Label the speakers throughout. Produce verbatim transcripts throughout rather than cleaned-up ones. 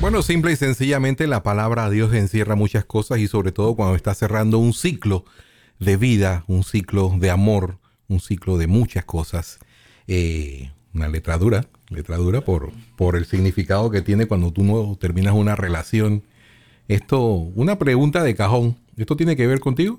Speaker 1: Bueno, simple y sencillamente la palabra Dios encierra muchas cosas y sobre todo cuando está cerrando un ciclo de vida, un ciclo de amor, un ciclo de muchas cosas. Eh, una letra dura, letra dura por, por el significado que tiene cuando tú no terminas una relación. Esto, una pregunta de cajón. ¿Esto tiene que ver contigo?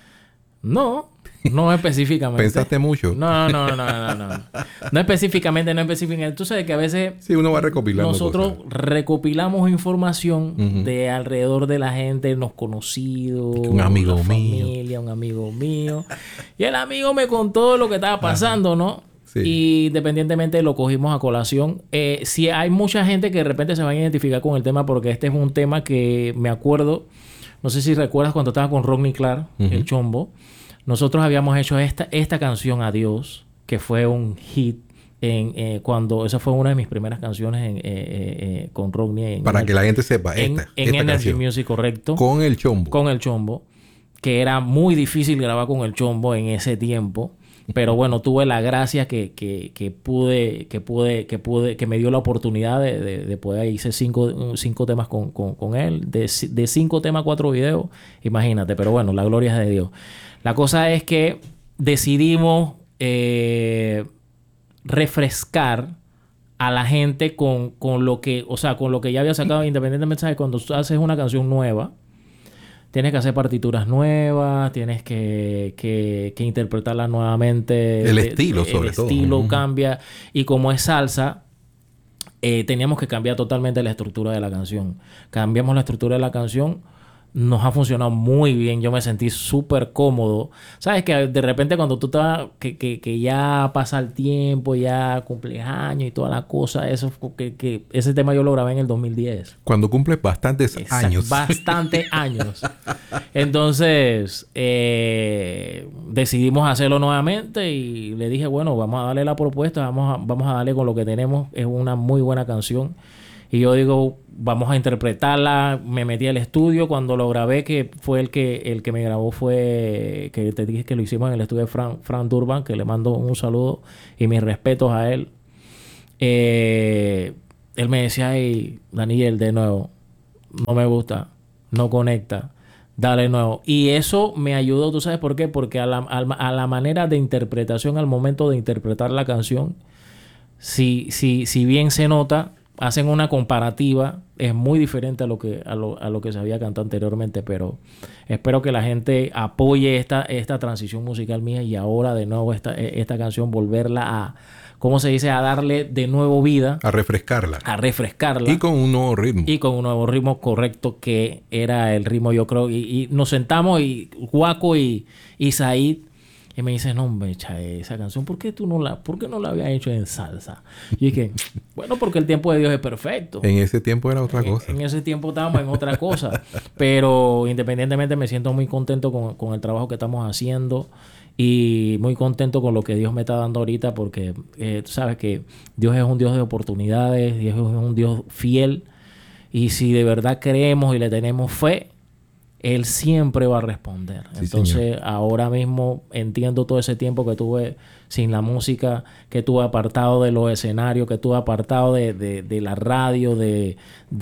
Speaker 2: No, no específicamente.
Speaker 1: ¿Pensaste mucho?
Speaker 2: No, no, no, no, no. No específicamente, no específicamente. Tú sabes que a veces...
Speaker 1: Sí, uno va recopilando
Speaker 2: nosotros
Speaker 1: cosas.
Speaker 2: recopilamos información
Speaker 1: Uh-huh.
Speaker 2: de alrededor de la gente, los conocidos,
Speaker 1: un amigo
Speaker 2: la
Speaker 1: mío.
Speaker 2: familia, un amigo mío. Y el amigo me contó lo que estaba pasando, uh-huh. ¿no? Sí. Y independientemente lo cogimos a colación. Eh, si hay mucha gente que de repente se va a identificar con el tema porque este es un tema que me acuerdo... No sé si recuerdas cuando estaba con Rodney Clark, uh-huh. el Chombo. Nosotros habíamos hecho esta, esta canción Adiós, que fue un hit en, eh, cuando... Esa fue una de mis primeras canciones en, eh, eh, con Rodney.
Speaker 1: Para
Speaker 2: en,
Speaker 1: que la gente sepa,
Speaker 2: en,
Speaker 1: esta,
Speaker 2: en
Speaker 1: esta
Speaker 2: Energy
Speaker 1: canción.
Speaker 2: Music, correcto.
Speaker 1: Con el Chombo.
Speaker 2: Con el Chombo. Que era muy difícil grabar con el Chombo en ese tiempo. Pero bueno, tuve la gracia que, que, que pude, que pude, que pude, que me dio la oportunidad de, de, de poder hice cinco, cinco temas con, con, con él. De, de cinco temas, cuatro videos. Imagínate, pero bueno, la gloria es de Dios. La cosa es que decidimos eh, refrescar a la gente con, con lo que, o sea, con lo que ya había sacado, independientemente de cuando tú haces una canción nueva. Tienes que hacer partituras nuevas, tienes que, que, que interpretarlas nuevamente.
Speaker 1: El estilo, de, sobre
Speaker 2: el
Speaker 1: todo.
Speaker 2: El estilo
Speaker 1: uh-huh.
Speaker 2: cambia. Y como es salsa, eh, teníamos que cambiar totalmente la estructura de la canción. Cambiamos la estructura de la canción. Nos ha funcionado muy bien. Yo me sentí súper cómodo. Sabes que de repente cuando tú estás... Que, que, que ya pasa el tiempo, ya cumples años y toda la cosa. Eso que, que ese tema yo lo grabé en el dos mil diez.
Speaker 1: Cuando cumples bastantes
Speaker 2: Exacto,
Speaker 1: años.
Speaker 2: Bastantes años. Entonces, eh, decidimos hacerlo nuevamente y le dije, bueno, vamos a darle la propuesta. Vamos a, vamos a darle con lo que tenemos. Es una muy buena canción. Y yo digo, vamos a interpretarla. Me metí al estudio. Cuando lo grabé, que fue el que el que me grabó, fue... Que te dije que lo hicimos en el estudio de Fran, Fran Durban, que le mando un saludo y mis respetos a él. Eh, él me decía, hey, Daniel, de nuevo, no me gusta, no conecta, dale de nuevo. Y eso me ayudó, ¿tú sabes por qué? Porque a la, a, a la manera de interpretación, al momento de interpretar la canción, si, si, si bien se nota... Hacen una comparativa, es muy diferente a lo que a lo, a lo que se había cantado anteriormente, pero espero que la gente apoye esta, esta transición musical mía y ahora de nuevo esta, esta canción volverla a, ¿cómo se dice? A darle de nuevo vida.
Speaker 1: A refrescarla.
Speaker 2: A refrescarla.
Speaker 1: Y con un nuevo ritmo.
Speaker 2: Y con un nuevo ritmo correcto que era el ritmo, yo creo. Y, y nos sentamos y Guaco y, y Said... Y me dice, no, hombre, echa esa canción, ¿por qué tú no la, por qué no la habías hecho en salsa? Y dije, bueno, porque el tiempo de Dios es perfecto.
Speaker 1: En ese tiempo era otra
Speaker 2: en,
Speaker 1: cosa.
Speaker 2: En ese tiempo estábamos en otra cosa. Pero independientemente me siento muy contento con, con el trabajo que estamos haciendo y muy contento con lo que Dios me está dando ahorita porque eh, tú sabes que Dios es un Dios de oportunidades, Dios es un Dios fiel y si de verdad creemos y le tenemos fe, Él siempre va a responder. Sí, Entonces, señor. Ahora mismo entiendo todo ese tiempo que tuve sin la música, que tuve apartado de los escenarios, que tuve apartado de, de, de la radio, de,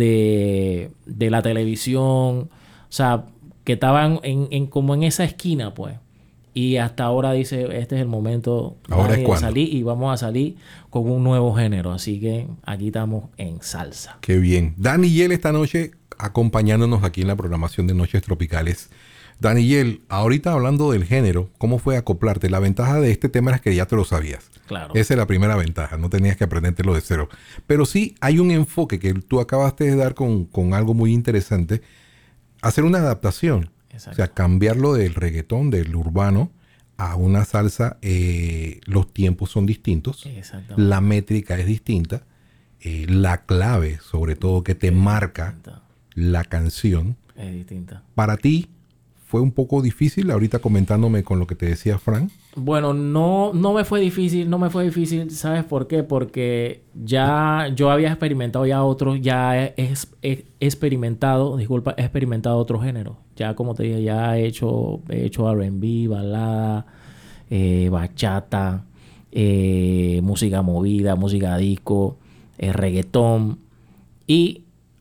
Speaker 2: de, de la televisión. O sea, que estaban en, en, como en esa esquina, pues. Y hasta ahora dice, este es el momento
Speaker 1: ahora es
Speaker 2: de salir y vamos a salir con un nuevo género. Así que aquí estamos en salsa.
Speaker 1: Qué bien. Daniel esta noche acompañándonos aquí en la programación de Noches Tropicales. Daniel, ahorita hablando del género, ¿cómo fue acoplarte? La ventaja de este tema es que ya te lo sabías.
Speaker 2: Claro.
Speaker 1: Esa es la primera ventaja, no tenías que aprendértelo de cero. Pero sí hay un enfoque que tú acabaste de dar con, con algo muy interesante, hacer una adaptación. Exacto. O sea, cambiarlo del reggaetón, del urbano, a una salsa. Eh, los tiempos son distintos, la métrica es distinta, eh, la clave, sobre todo, que te es marca distinta. La canción.
Speaker 2: Es distinta.
Speaker 1: Para ti, ¿fue un poco difícil? Ahorita comentándome con lo que te decía Frank.
Speaker 2: Bueno, no, no me fue difícil, no me fue difícil. ¿Sabes por qué? Porque ya yo había experimentado ya otros, ya he, he, he experimentado, disculpa, he experimentado otros géneros. Ya como te dije, ya he hecho, he hecho R and B, balada, eh, bachata, eh, música movida, música disco, eh, reggaetón. Y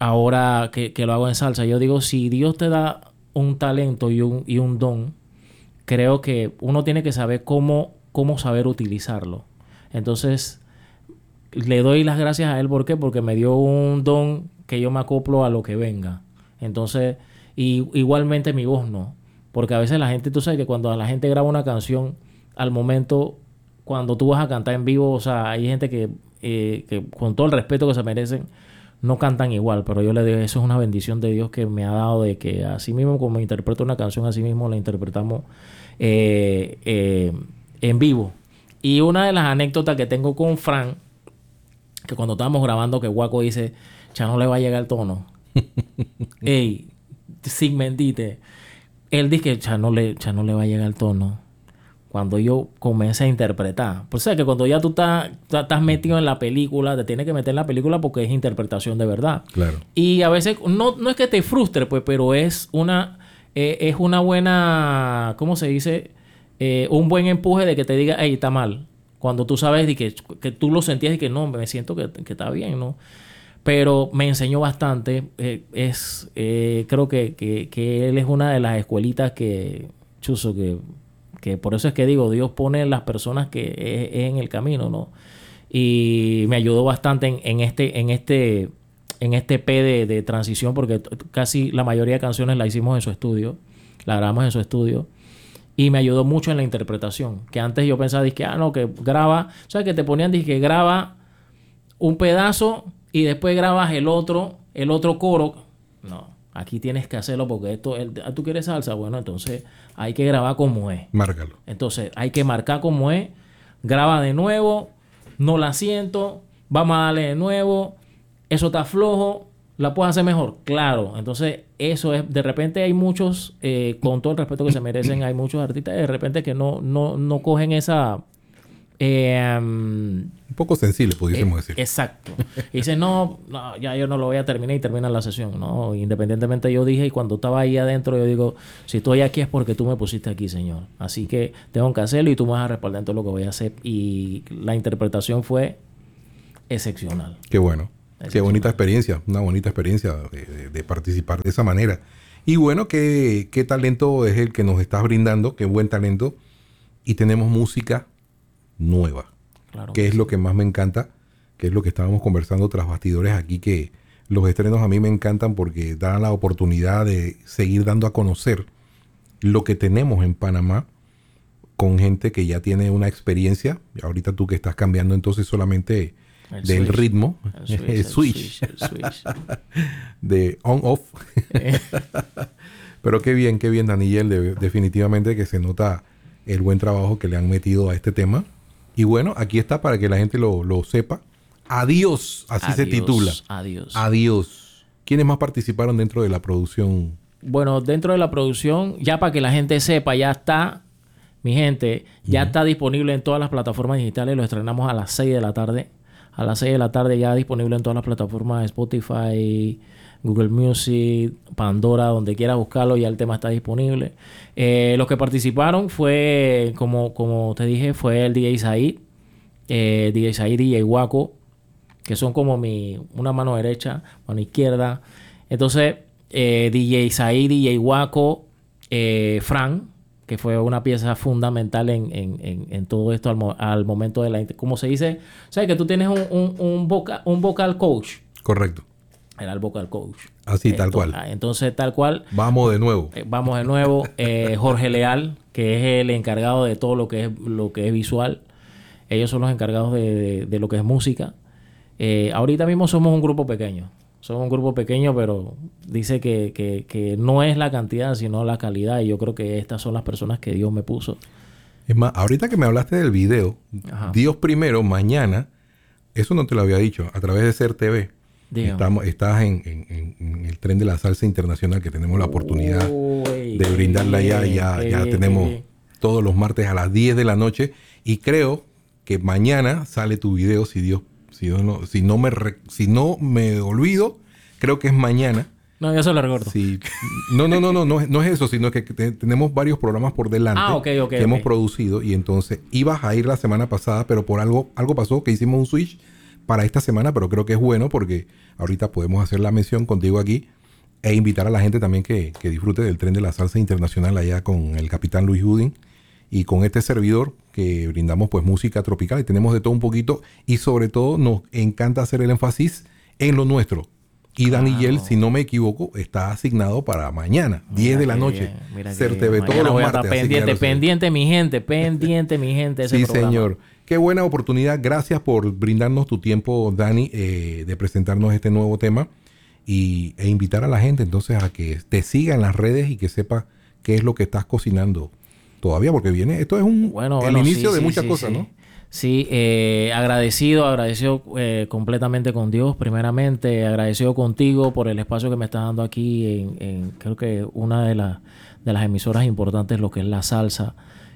Speaker 2: ahora que, que lo hago en salsa, yo digo, si Dios te da un talento y un, y un don, creo que uno tiene que saber cómo, cómo saber utilizarlo. Entonces, le doy las gracias a Él. ¿Por qué? Porque me dio un don que yo me acoplo a lo que venga. Entonces, y, igualmente mi voz no. Porque a veces la gente, tú sabes que cuando la gente graba una canción, al momento, cuando tú vas a cantar en vivo, o sea, hay gente que, eh, que con todo el respeto que se merecen, no cantan igual. Pero yo le digo, eso es una bendición de Dios que me ha dado, de que así mismo como interpreto una canción, así mismo la interpretamos eh, eh, en vivo. Y una de las anécdotas que tengo con Fran, que cuando estábamos grabando, que Guaco dice, ya no le va a llegar el tono. Ey, sin mentirte. Él dice que ya no, le, ya no le va a llegar el tono. Cuando yo comencé a interpretar. Pues sabes que cuando ya tú estás, estás metido en la película, te tienes que meter en la película porque es interpretación de verdad.
Speaker 1: Claro.
Speaker 2: Y a veces, no, no es que te frustre, pues, pero es una, eh, es una buena, ¿cómo se dice? Eh, un buen empuje de que te diga, hey, está mal. Cuando tú sabes de que, que tú lo sentías y que no, me siento que, que está bien, ¿no? Pero me enseñó bastante. Eh, es, eh, creo que, que, que él es una de las escuelitas que, chuzo, que, que por eso es que digo, Dios pone las personas que es, es en el camino, ¿no? Y me ayudó bastante en, en este, en este, en este P de, de transición, porque t- casi la mayoría de canciones la hicimos en su estudio, la grabamos en su estudio. Y me ayudó mucho en la interpretación. Que antes yo pensaba, dije, ah, no, que graba. O sea, que te ponían, dije, que graba un pedazo y después grabas el otro, el otro coro. No, aquí tienes que hacerlo porque esto, el, tú quieres salsa. Bueno, entonces hay que grabar como es.
Speaker 1: Márcalo.
Speaker 2: Entonces hay que marcar como es. Graba de nuevo. No la siento. Vamos a darle de nuevo. Eso está flojo. ¿La puedes hacer mejor? Claro. Entonces, eso es... De repente hay muchos, eh, con todo el respeto que se merecen, hay muchos artistas de repente que no, no, no cogen esa... Eh, um,
Speaker 1: un poco sensible, pudiésemos
Speaker 2: eh,
Speaker 1: decir.
Speaker 2: Exacto. Y dicen, no, no, ya yo no lo voy a terminar y termina la sesión. No, independientemente yo dije, y cuando estaba ahí adentro, yo digo, si estoy aquí es porque tú me pusiste aquí, Señor. Así que tengo que hacerlo y tú me vas a respaldar en todo lo que voy a hacer. Y la interpretación fue excepcional.
Speaker 1: Qué bueno. Qué bonita experiencia, una bonita experiencia de, de, de participar de esa manera. Y bueno, qué, qué talento es el que nos estás brindando, qué buen talento. Y tenemos música nueva, claro que, que es sí. Lo que más me encanta, que es lo que estábamos conversando tras bastidores aquí, que los estrenos a mí me encantan porque dan la oportunidad de seguir dando a conocer lo que tenemos en Panamá con gente que ya tiene una experiencia. Ahorita tú que estás cambiando entonces solamente... El del switch. Ritmo, el switch, el switch, el switch, el switch. De on-off. Pero qué bien, qué bien, Daniel, de, definitivamente que se nota el buen trabajo que le han metido a este tema. Y bueno, aquí está para que la gente lo, lo sepa. Adiós, así adiós, se titula.
Speaker 2: Adiós.
Speaker 1: Adiós. ¿Quiénes más participaron dentro de la producción?
Speaker 2: Bueno, dentro de la producción, ya para que la gente sepa, ya está, mi gente, ya uh-huh. está disponible en todas las plataformas digitales. Lo estrenamos a las seis de la tarde. A las seis de la tarde ya disponible en todas las plataformas, Spotify, Google Music, Pandora, donde quieras buscarlo, ya el tema está disponible. Eh, los que participaron fue, como, como te dije, fue el D J Said, eh, D J Said y D J Guaco, que son como mi una mano derecha, mano izquierda. Entonces, eh, D J Said, D J Guaco, eh, Fran, que fue una pieza fundamental en, en, en, en todo esto al, mo- al momento de la... Como se dice, ¿sabes? Que tú tienes un, un, un, voca- un vocal coach.
Speaker 1: Correcto.
Speaker 2: Era el vocal coach.
Speaker 1: Así,
Speaker 2: Esto,
Speaker 1: tal cual.
Speaker 2: Entonces, tal cual.
Speaker 1: Vamos de nuevo.
Speaker 2: Eh, vamos de nuevo. Eh, Jorge Leal, que es el encargado de todo lo que es, lo que es visual. Ellos son los encargados de, de, de lo que es música. Eh, ahorita mismo somos un grupo pequeño. Somos un grupo pequeño, pero dice que, que, que no es la cantidad, sino la calidad. Y yo creo que estas son las personas que Dios me puso.
Speaker 1: Es más, ahorita que me hablaste del video, Ajá. Dios primero, mañana, eso no te lo había dicho, a través de Ser T V. Estamos, estás en, en, en el tren de la salsa internacional, que tenemos la oportunidad oh, ey, de brindarla ey, ya. Ya, ey, ya ey, tenemos ey. todos los martes a las diez de la noche. Y creo que mañana sale tu video, si Dios... Si, yo no, si, no me re, si no me olvido, creo que es mañana.
Speaker 2: No, yo se lo recuerdo.
Speaker 1: Sí. No, no, no, no, no, no es eso, sino que te, tenemos varios programas por delante
Speaker 2: ah, okay, okay,
Speaker 1: que
Speaker 2: okay.
Speaker 1: hemos producido. Y entonces ibas a ir la semana pasada, pero por algo, algo pasó que hicimos un switch para esta semana, pero creo que es bueno porque ahorita podemos hacer la mención contigo aquí e invitar a la gente también que, que disfrute del tren de la salsa internacional allá con el capitán Luis Houdin y con este servidor que brindamos pues música tropical y tenemos de todo un poquito y sobre todo nos encanta hacer el énfasis en lo nuestro. Y claro. Daniel, si no me equivoco, está asignado para mañana, mira diez de la noche. Ser T V todos los
Speaker 2: voy a
Speaker 1: martes.
Speaker 2: Estar pendiente, pendiente mi gente, pendiente mi gente. Ese
Speaker 1: sí,
Speaker 2: programa.
Speaker 1: Señor. Qué buena oportunidad. Gracias por brindarnos tu tiempo, Dani, eh, de presentarnos este nuevo tema y, e invitar a la gente entonces a que te siga en las redes y que sepa qué es lo que estás cocinando todavía, porque viene, esto es un
Speaker 2: bueno,
Speaker 1: el
Speaker 2: bueno,
Speaker 1: inicio
Speaker 2: sí,
Speaker 1: de
Speaker 2: sí,
Speaker 1: muchas
Speaker 2: sí,
Speaker 1: cosas,
Speaker 2: sí.
Speaker 1: ¿no?
Speaker 2: Sí, eh, agradecido, agradecido eh, completamente con Dios, primeramente, agradecido contigo por el espacio que me estás dando aquí en, en creo que una de, la, de las emisoras importantes, lo que es la salsa,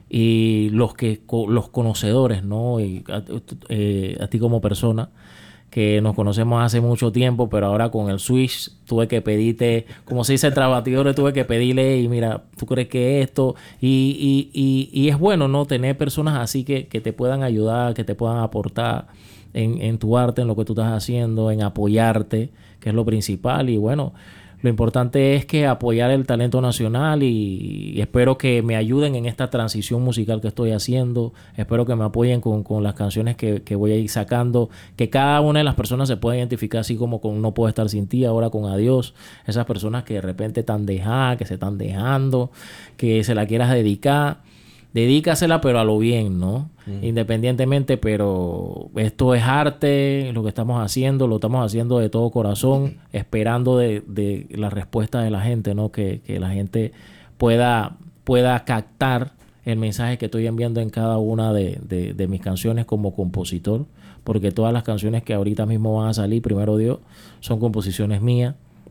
Speaker 2: y los que los conocedores, ¿no? Y a, eh, a ti como persona, que nos conocemos hace mucho tiempo, pero ahora con el Switch tuve que pedirte, como se dice, trabatidores, tuve que pedirle, y mira, ¿tú crees que esto? Y, y, y, y es bueno, ¿no? Tener personas así que, que te puedan ayudar, que te puedan aportar en, en tu arte, en lo que tú estás haciendo, en apoyarte, que es lo principal. Y bueno, lo importante es que apoyar el talento nacional y, y espero que me ayuden en esta transición musical que estoy haciendo. Espero que me apoyen con, con las canciones que, que voy a ir sacando. Que cada una de las personas se pueda identificar así como con No Puedo Estar Sin Ti, ahora con Adiós. Esas personas que de repente están dejadas, que se están dejando, que se la quieras dedicar. Dedícasela, pero a lo bien, ¿no? Mm. Independientemente, pero esto es arte, lo que estamos haciendo, lo estamos haciendo de todo corazón, esperando de, de la respuesta de la gente, ¿no? Que, que la gente pueda, pueda captar el mensaje que estoy enviando en cada una de, de, de mis canciones como compositor, porque todas las canciones que ahorita mismo van a salir, primero Dios, son composiciones mías.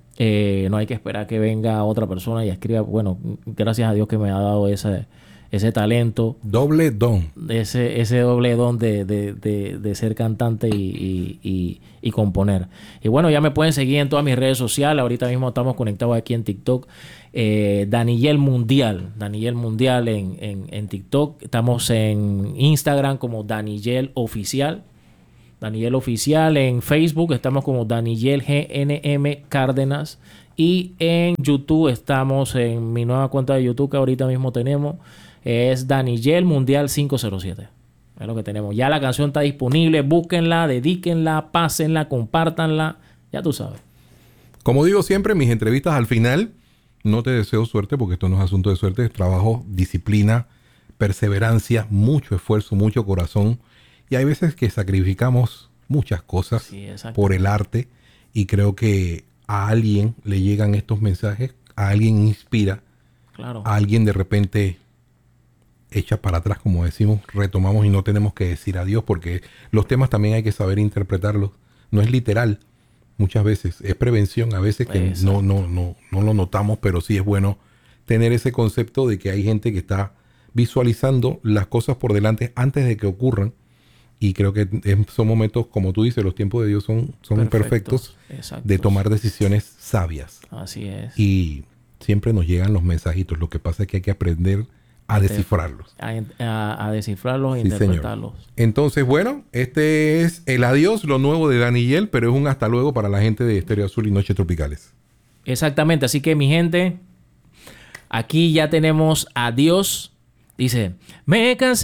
Speaker 2: Eh, no hay que esperar que venga otra persona y escriba. Bueno, gracias a Dios que me ha dado ese... ese talento.
Speaker 1: Doble don.
Speaker 2: Ese, ese doble don de, de, de, de ser cantante y, y, y, y componer. Y bueno, ya me pueden seguir en todas mis redes sociales. Ahorita mismo estamos conectados aquí en TikTok. Eh, Daniel Mundial. Daniel Mundial en, en, en TikTok. Estamos en Instagram como Daniel Oficial. Daniel Oficial. En Facebook estamos como Daniel G N M Cárdenas. Y en YouTube estamos en mi nueva cuenta de YouTube que ahorita mismo tenemos. Es Daniel Mundial cinco cero siete. Es lo que tenemos. Ya la canción está disponible. Búsquenla, dedíquenla, pásenla, compártanla. Ya tú sabes.
Speaker 1: Como digo siempre, mis entrevistas al final, no te deseo suerte porque esto no es asunto de suerte. Es trabajo, disciplina, perseverancia, mucho esfuerzo, mucho corazón. Y hay veces que sacrificamos muchas cosas sí, por el arte. Y creo que a alguien le llegan estos mensajes. A alguien inspira.
Speaker 2: Claro.
Speaker 1: A alguien de repente... echa para atrás, como decimos, retomamos y no tenemos que decir adiós porque los temas también hay que saber interpretarlos. No es literal, muchas veces es prevención, a veces que no, no, no, no lo notamos, pero sí es bueno tener ese concepto de que hay gente que está visualizando las cosas por delante antes de que ocurran y creo que son momentos, como tú dices, los tiempos de Dios son, son perfectos, perfectos de tomar decisiones sabias.
Speaker 2: Así es.
Speaker 1: Y siempre nos llegan los mensajitos, lo que pasa es que hay que aprender a descifrarlos.
Speaker 2: A, a, a descifrarlos e
Speaker 1: sí,
Speaker 2: interpretarlos.
Speaker 1: Señor. Entonces, bueno, este es el adiós, lo nuevo de Daniel, pero es un hasta luego para la gente de Estéreo Azul y Noches Tropicales.
Speaker 2: Exactamente. Así que, mi gente, aquí ya tenemos adiós. Dice, me cansé